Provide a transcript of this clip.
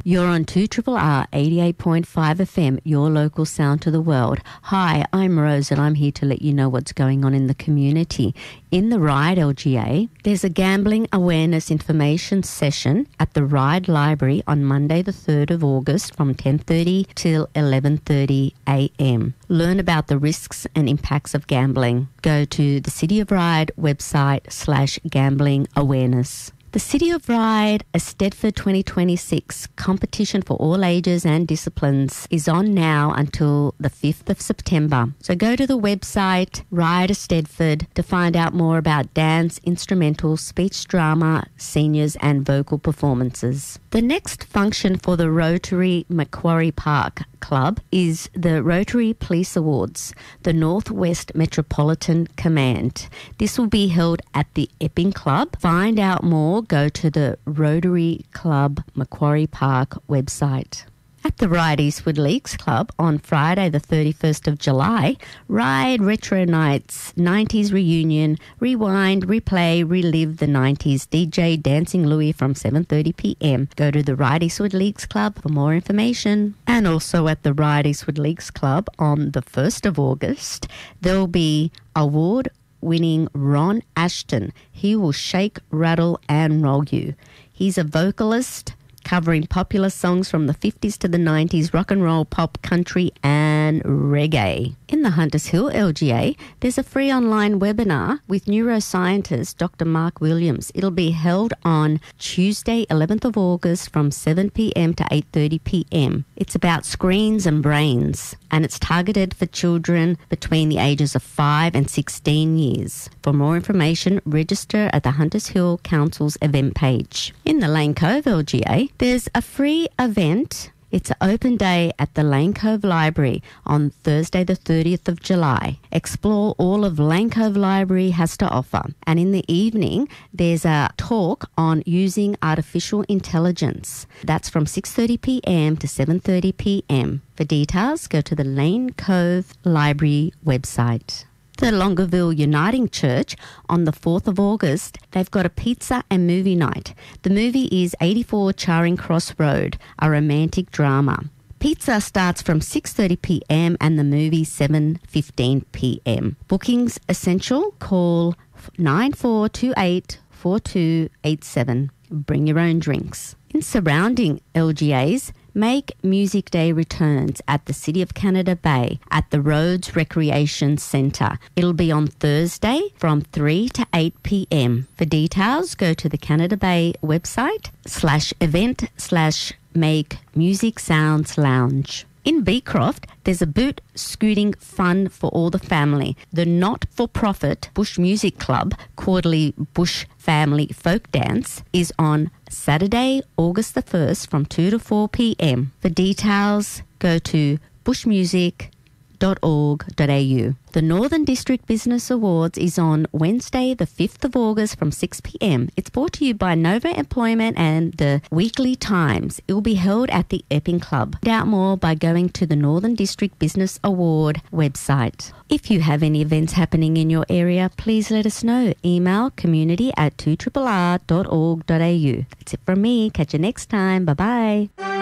You're on 2RRR 88.5 FM, your local sound to the world. Hi, I'm Rose and I'm here to let you know what's going on in the community. In the Ryde LGA, there's a gambling awareness information session at the Ryde Library on Monday the 3rd of August from 10:30 till 11:30 a.m. Learn about the risks and impacts of gambling. Go to the City of Ryde website /gambling awareness. The City of Ryde, a Stedford 2026 competition for all ages and disciplines is on now until the 5th of September. So go to the website Ryde Stedford to find out more about dance, instrumental, speech drama, seniors and vocal performances. The next function for the Rotary Macquarie Park Club is the Rotary Police Awards, the Northwest Metropolitan Command. This will be held at the Epping Club. Find out more, go to the Rotary Club Macquarie Park website. At the Ryde Eastwood Leagues Club on Friday the 31st of July, Ryde Retro Nights, 90s reunion, rewind, replay, relive the 90s, DJ Dancing Louie from 7:30pm. Go to the Ryde Eastwood Leagues Club for more information. And also at the Ryde Eastwood Leagues Club on the 1st of August, there'll be award-winning Ron Ashton. He will shake, rattle and roll you. He's a vocalist covering popular songs from the 50s to the 90s, rock and roll, pop, country and reggae. In the Hunters Hill LGA, there's a free online webinar with neuroscientist Dr. Mark Williams. It'll be held on Tuesday, 11th of August from 7pm to 8:30pm. It's about screens and brains, and it's targeted for children between the ages of 5 and 16 years. For more information, register at the Hunters Hill Council's event page. In the Lane Cove LGA, there's a free event. It's an open day at the Lane Cove Library on Thursday the 30th of July. Explore all of Lane Cove Library has to offer. And in the evening, there's a talk on using artificial intelligence. That's from 6:30pm to 7:30pm. For details, go to the Lane Cove Library website. The Longueville Uniting Church on the 4th of August, they've got a pizza and movie night. The movie is 84 Charing Cross Road, a romantic drama. Pizza starts from 6:30pm and the movie 7:15pm. Bookings essential, call 9428 4287. Bring your own drinks. In surrounding LGAs, Make Music Day returns at the City of Canada Bay at the Rhodes Recreation Centre. It'll be on Thursday from 3 to 8pm. For details, go to the Canada Bay website /event/Make Music Sounds Lounge. In Beecroft, there's a boot scooting fun for all the family. The not-for-profit Bush Music Club quarterly Bush Family Folk Dance is on Saturday, August the 1st from 2 to 4pm. For details, go to bushmusic.org.au. The Northern District Business Awards is on Wednesday, the 5th of August from 6pm. It's brought to you by Nova Employment and the Weekly Times. It will be held at the Epping Club. Find out more by going to the Northern District Business Award website. If you have any events happening in your area, please let us know. Email community@2RRR.org.au. That's it from me. Catch you next time. Bye-bye.